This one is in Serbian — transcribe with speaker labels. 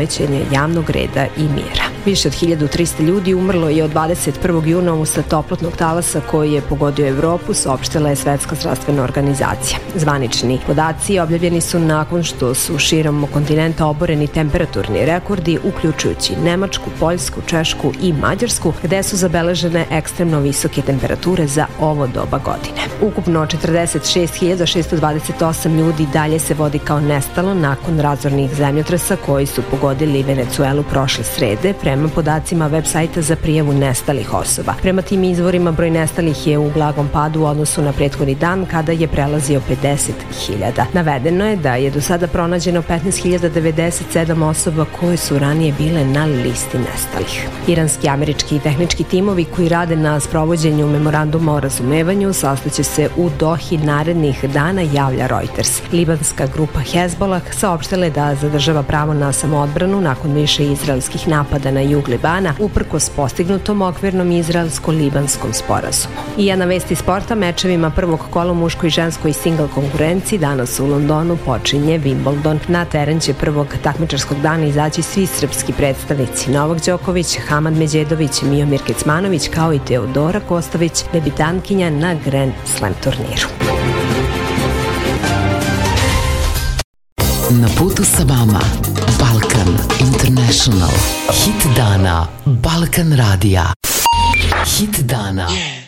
Speaker 1: javnog reda i mira. Više od 1300 ljudi umrlo je od 21. juna usled toplotnog talasa koji je pogodio Evropu, saopštila je Svetska zdravstvena organizacija. Zvanični podaci objavljeni su nakon što su širom kontinenta oboreni temperaturni rekordi, uključujući Nemačku, Poljsku, Češku i Mađarsku, gde su zabeležene ekstremno visoke temperature za ovo doba godine. Ukupno 46.628 ljudi dalje se vodi kao nestalo nakon razornih zemljotresa koji su pogodili Venecuelu prošle srede, prema podacima web sajta za prijavu nestalih osoba. Prema tim izvorima, broj nestalih je u blagom padu u odnosu na prethodni dan kada je prelazio 50.000. Navedeno je da je do sada pronađeno 15.097 osoba koje su ranije bile na listi nestalih. Iranski, američki i tehnički timovi koji rade na sprovođenju memoranduma o razumevanju sastaće se u Dohi narednih dana, javlja Reuters. Libanska grupa Hezbollah saopštila je da zadržava pravo na samoodbranu nakon više izraelskih napada na jug Libana, uprkos postignutom okvirnom izraelsko-libanskom sporazumu. I jedna vest iz sporta, mečevima prvog kola u muškoj i ženskoj single konkurenciji danas u Londonu počinje Wimbledon. Na teren će prvog takmičarskog dana izaći svi srpski predstavnici: Novak Đoković, Hamad Međedović, Miomir Kecmanović kao i Teodora Kostović, debitantkinja na Grand Slam turniru.
Speaker 2: Na putu sa vama Balkan International. Hit dana Balkan radija. Hit dana.